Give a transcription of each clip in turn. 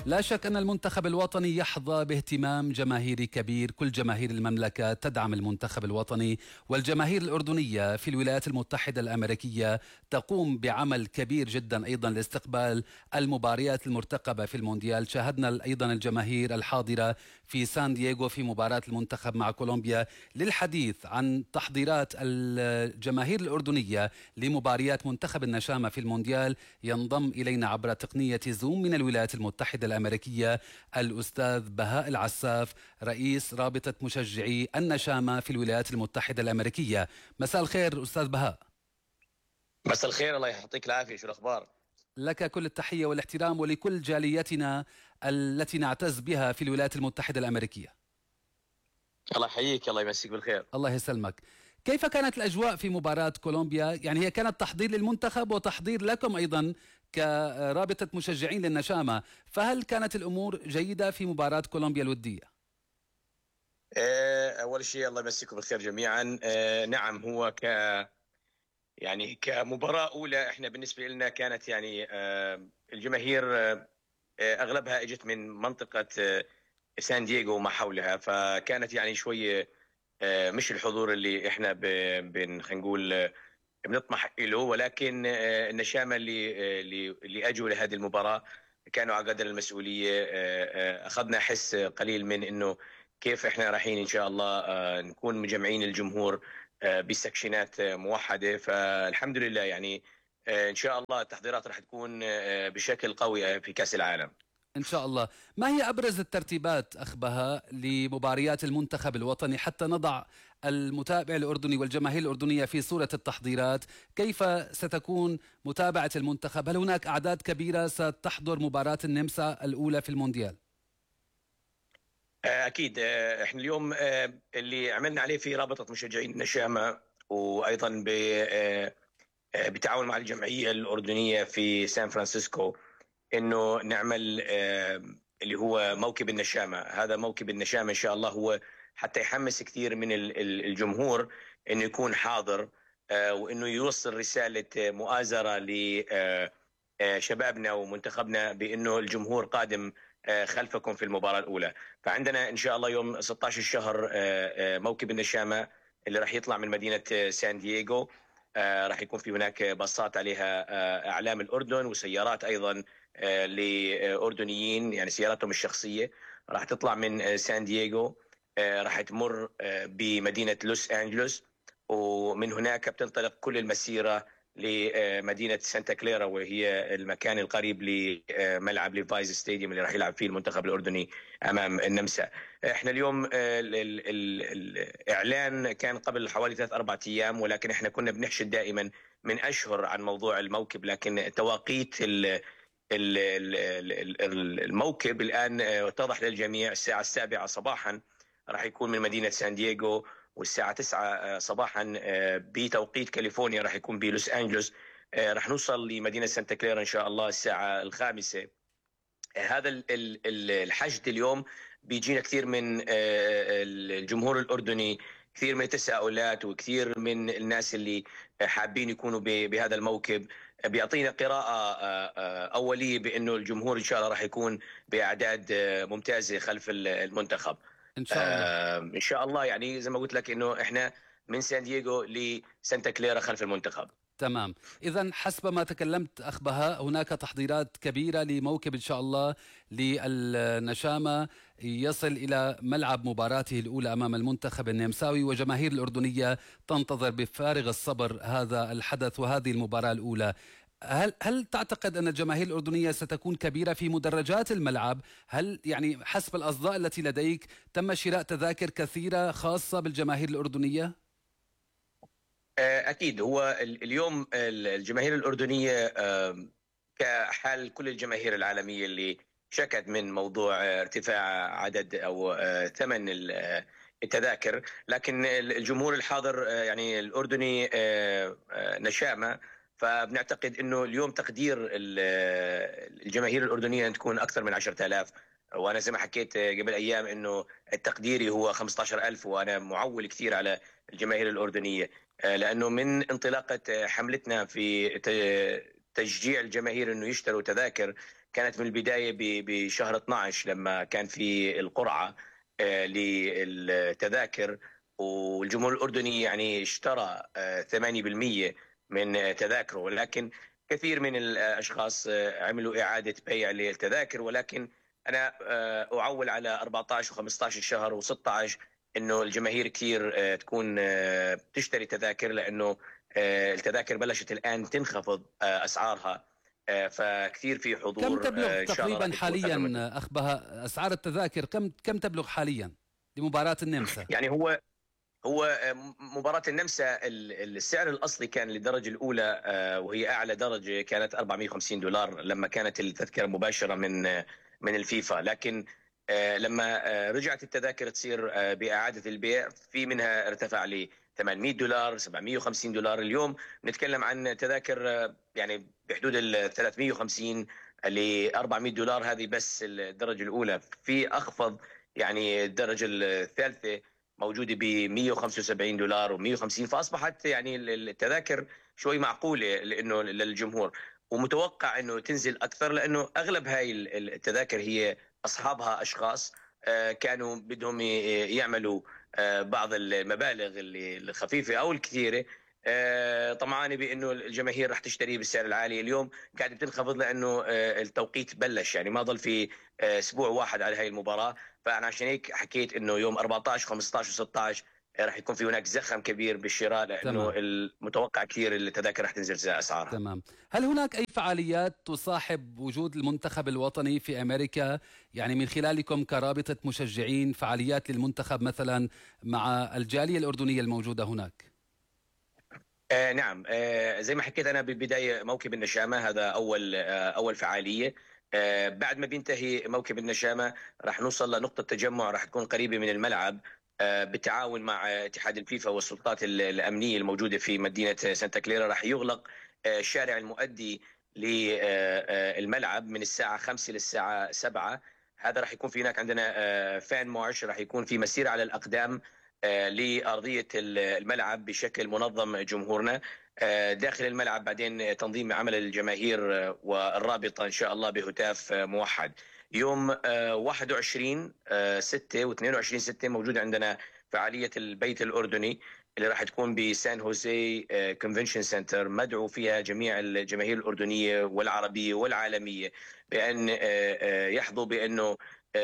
لا شك أن المنتخب الوطني يحظى باهتمام جماهيري كبير. كل جماهير المملكة تدعم المنتخب الوطني، والجماهير الأردنية في الولايات المتحدة الأمريكية تقوم بعمل كبير جدا أيضا لاستقبال المباريات المرتقبة في المونديال. شاهدنا أيضا الجماهير الحاضرة في سان دييغو في مباراة المنتخب مع كولومبيا. للحديث عن تحضيرات الجماهير الأردنية لمباريات منتخب النشامة في المونديال ينضم إلينا عبر تقنية زوم من الولايات المتحدة الأمريكية الأستاذ بهاء العساف، رئيس رابطة مشجعي النشامة في الولايات المتحدة الأمريكية. مساء الخير أستاذ بهاء. مساء الخير، الله يعطيك العافية. شو الأخبار؟ لك كل التحية والاحترام ولكل جاليتنا التي نعتز بها في الولايات المتحدة الأمريكية. الله يحييك، الله يمسيك بالخير. الله يسلمك. كيف كانت الأجواء في مباراة كولومبيا؟ يعني هي كانت تحضير للمنتخب وتحضير لكم أيضا كرابطة مشجعين للنشامة، فهل كانت الأمور جيدة في مباراة كولومبيا الودية؟ أول شيء الله يمسيكم بالخير جميعا. نعم، هو يعني كمباراة أولى احنا بالنسبة لنا كانت يعني الجماهير أغلبها اجت من منطقة سان دييغو وما حولها، فكانت يعني شوية مش الحضور اللي احنا خلينا نقول بنطمح له، ولكن النشامة اللي اجوا لهذه المباراة كانوا على قدر المسؤولية. اخذنا حس قليل من انه كيف احنا رايحين ان شاء الله نكون مجمعين الجمهور بسكشنات موحدة. فالحمد لله يعني ان شاء الله التحضيرات راح تكون بشكل قوي في كأس العالم إن شاء الله. ما هي أبرز الترتيبات أخ بهاء لمباريات المنتخب الوطني حتى نضع المتابع الأردني والجماهير الأردنية في صورة التحضيرات؟ كيف ستكون متابعة المنتخب؟ هل هناك أعداد كبيرة ستحضر مباراة النمسا الأولى في المونديال؟ أكيد. إحنا اليوم اللي عملنا عليه في رابطة مشجعين النشامة وأيضا بتعاون مع الجمعية الأردنية في سان فرانسيسكو إنه نعمل اللي هو موكب النشامة. هذا موكب النشامة إن شاء الله هو حتى يحمس كثير من الجمهور إنه يكون حاضر، وإنه يوصل رسالة مؤازرة لشبابنا ومنتخبنا بإنه الجمهور قادم خلفكم في المباراة الأولى. فعندنا إن شاء الله يوم 16 الشهر موكب النشامة اللي راح يطلع من مدينة سان دييغو. راح يكون في هناك باصات عليها أعلام الأردن وسيارات أيضا لأردنيين، يعني سياراتهم الشخصية راح تطلع من سان دييغو، راح تمر بمدينة لوس أنجلوس، ومن هناك بتنطلق كل المسيرة لمدينة سانتا كليرا، وهي المكان القريب لملعب ليفايز ستاديوم اللي راح يلعب فيه المنتخب الأردني أمام النمسا. احنا اليوم الإعلان كان قبل حوالي 3-4 أيام، ولكن احنا كنا بنحشد دائما من أشهر عن موضوع الموكب، لكن تواقيت الموكب الآن اتضح للجميع. الساعة 7 صباحا راح يكون من مدينة سان دييغو، والساعة 9 صباحا بتوقيت كاليفورنيا راح يكون بلوس أنجلوس. راح نوصل لمدينة سانتا كليرا إن شاء الله الساعة 5. هذا الحشد اليوم بيجينا كثير من الجمهور الأردني، كثير من التساؤلات وكثير من الناس اللي حابين يكونوا بهذا الموكب. بيعطينا قراءة أولية بأنه الجمهور إن شاء الله راح يكون بأعداد ممتازة خلف المنتخب إن شاء الله. إن شاء الله. يعني زي ما قلت لك إنه إحنا من سان دييغو لسانتا كليرا خلف المنتخب. تمام. إذن حسب ما تكلمت أخ بهاء هناك تحضيرات كبيرة لموكب إن شاء الله للنشامة يصل إلى ملعب مباراته الأولى أمام المنتخب النمساوي، وجماهير الأردنية تنتظر بفارغ الصبر هذا الحدث وهذه المباراة الأولى. هل تعتقد أن الجماهير الأردنية ستكون كبيرة في مدرجات الملعب؟ هل يعني حسب الأصداء التي لديك تم شراء تذاكر كثيرة خاصة بالجماهير الأردنية؟ أكيد. هو اليوم الجماهير الأردنية كحال كل الجماهير العالمية اللي شكت من موضوع ارتفاع عدد أو ثمن التذاكر، لكن الجمهور الحاضر يعني الأردني نشامة. فبنعتقد أنه اليوم تقدير الجماهير الأردنية أن تكون أكثر من 10,000، وأنا زي ما حكيت قبل أيام أنه التقديري هو 15,000، وأنا معول كثير على الجماهير الأردنية لأنه من انطلاقة حملتنا في تشجيع الجماهير انه يشتروا تذاكر كانت من البدايه بشهر 12 لما كان في القرعه للتذاكر، والجمهور الاردني يعني اشترى 8% من تذاكره، ولكن كثير من الاشخاص عملوا اعاده بيع للتذاكر. ولكن انا اعول على 14 و15 الشهر و16 انه الجماهير كثير تكون تشتري تذاكر، لانه التذاكر بلشت الان تنخفض اسعارها، فكثير في كم حضور تبلغ ان شاء الله تقريبا راح يكون اكبر من. حاليا أخ بهاء أسعار التذاكر؟ كم تبلغ حاليا لمباراة النمسا؟ يعني هو مباراة النمسا السعر الأصلي كان للدرجة الأولى وهي أعلى درجة كانت $450 لما كانت التذكرة مباشرة من الفيفا. لكن لما رجعت التذاكر تصير بإعادة البيع، في منها ارتفع ل $800 $750. اليوم نتكلم عن تذاكر يعني بحدود ال 350 ل $400، هذه بس الدرجة الأولى. في أخفض يعني الدرجة الثالثة موجوده ب $175 و150، فاصبحت يعني التذاكر شوي معقوله لانه للجمهور، ومتوقع انه تنزل اكثر، لانه اغلب هاي التذاكر هي اصحابها اشخاص كانوا بدهم يعملوا بعض المبالغ الخفيفه او الكثيره، طمعانه بانه الجماهير رح تشتري بالسعر العالي. اليوم قاعده بتنخفض لانه التوقيت بلش، يعني ما ضل في اسبوع واحد على هاي المباراه. فانا عشان هيك حكيت انه يوم 14 15 و16 راح يكون في هناك زخم كبير بالشراء، لانه تمام. المتوقع كثير التذاكر راح تنزل اسعارها. تمام. هل هناك أي فعاليات تصاحب وجود المنتخب الوطني في أمريكا، يعني من خلالكم كرابطة مشجعين، فعاليات للمنتخب مثلا مع الجالية الأردنية الموجودة هناك؟ نعم، زي ما حكيت انا بالبدايه، موكب النشامه هذا اول فعاليه. بعد ما بينتهي موكب النشامه راح نوصل لنقطه تجمع راح تكون قريبه من الملعب، بالتعاون مع اتحاد الفيفا والسلطات الامنيه الموجوده في مدينه سانتا كليرا. راح يغلق الشارع المؤدي للملعب من الساعه 5 للساعه 7. هذا راح يكون في هناك عندنا فان مارش، راح يكون في مسيره على الاقدام لأرضية الملعب بشكل منظم جمهورنا داخل الملعب. بعدين تنظيم عمل الجماهير والرابطة إن شاء الله بهتاف موحد. يوم 21 6 و22 6 موجود عندنا فعالية البيت الأردني اللي راح تكون بسان هوسي كونفنشن سنتر، مدعو فيها جميع الجماهير الأردنية والعربية والعالمية بأن يحظوا بأنه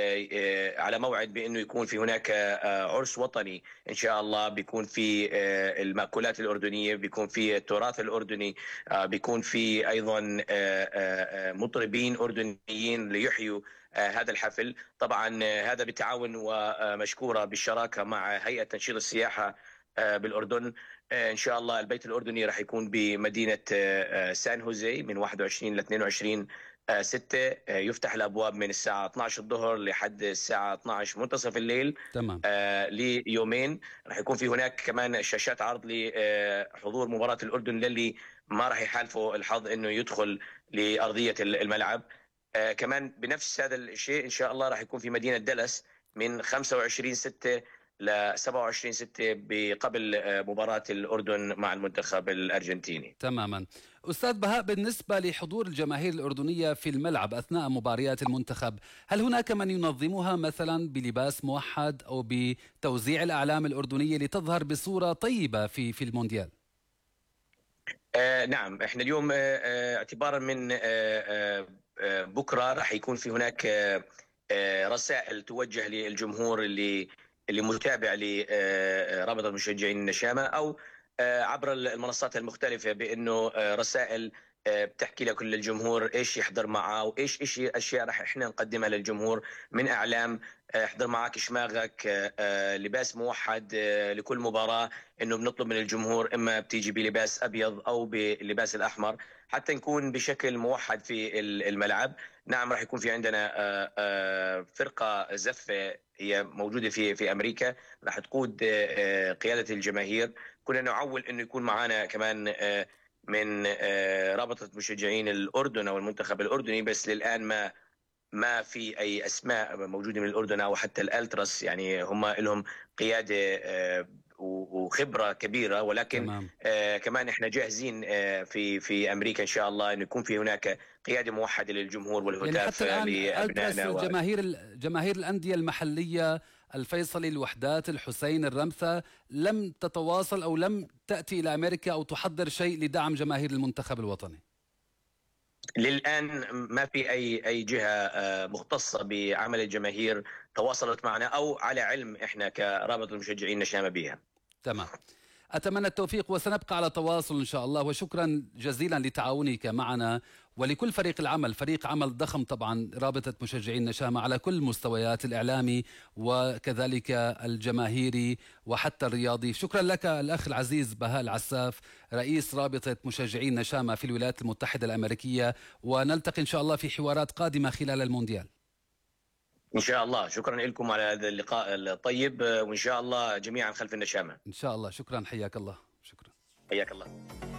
على موعد بانه يكون في هناك عرس وطني ان شاء الله، بيكون في المأكولات الاردنيه، بيكون في التراث الاردني، بيكون في ايضا مطربين اردنيين ليحيوا هذا الحفل. طبعا هذا بالتعاون ومشكوره بالشراكه مع هيئه تنشيط السياحه بالاردن. ان شاء الله البيت الاردني راح يكون بمدينه سان هوزي من 21 ل 22 6. يفتح الابواب من الساعه 12 الظهر لحد الساعه 12 منتصف الليل تمام. ليومين. راح يكون في هناك كمان شاشات عرض لحضور مباراه الاردن للي ما راح يحالفوا الحظ انه يدخل لارضيه الملعب. كمان بنفس هذا الشيء ان شاء الله راح يكون في مدينه دالاس من 25 6 ل 27 6 بقبل مباراة الأردن مع المنتخب الأرجنتيني. تماما. أستاذ بهاء، بالنسبة لحضور الجماهير الأردنية في الملعب أثناء مباريات المنتخب، هل هناك من ينظمها مثلا بلباس موحد أو بتوزيع الأعلام الأردنية لتظهر بصورة طيبة في المونديال؟ نعم، احنا اليوم اعتبارا من بكرة راح يكون في هناك رسائل توجه للجمهور اللي متابع لرابطة مشجعين النشامة أو عبر المنصات المختلفة، بأنه رسائل بتحكي لكل الجمهور ايش يحضر معه وايش اشياء راح احنا نقدمها للجمهور من اعلام. احضر معك شماغك، لباس موحد لكل مباراة، انه بنطلب من الجمهور اما بتيجي بلباس ابيض او بلباس الاحمر حتى نكون بشكل موحد في الملعب. نعم، راح يكون في عندنا فرقة زفة هي موجودة في امريكا، راح تقود قيادة الجماهير. كنا نعول انه يكون معنا كمان من رابطة مشجعين الأردن أو المنتخب الأردني، بس للآن ما في أي أسماء موجودة من الأردن أو حتى الألتراس، يعني هم لهم قيادة وخبره كبيره، ولكن تمام. كمان احنا جاهزين في امريكا ان شاء الله ان يكون في هناك قياده موحده للجمهور يعني والهتاف حتى الآن أدرس لابنائنا جماهير الأندية المحلية، الفيصلي، الوحدات، الحسين، الرمثا، لم تتواصل أو لم تأتي إلى أمريكا أو تحضر شيء لدعم جماهير المنتخب الوطني؟ للان ما في اي جهه مختصه بعمل الجماهير تواصلت معنا او على علم احنا كرابطه المشجعين نشام بها. تمام. أتمنى التوفيق وسنبقى على تواصل إن شاء الله، وشكرا جزيلا لتعاونك معنا ولكل فريق العمل، فريق عمل ضخم طبعا، رابطة مشجعين نشامة على كل المستويات، الإعلامي وكذلك الجماهيري وحتى الرياضي. شكرا لك الأخ العزيز بهاء العساف، رئيس رابطة مشجعين نشامة في الولايات المتحدة الأمريكية، ونلتقي إن شاء الله في حوارات قادمة خلال المونديال. ان شاء الله. شكرا لكم على هذا اللقاء الطيب، وان شاء الله جميعا خلف النشامه. إن شاء الله. شكرا، حياك الله. شكرا. حياك الله.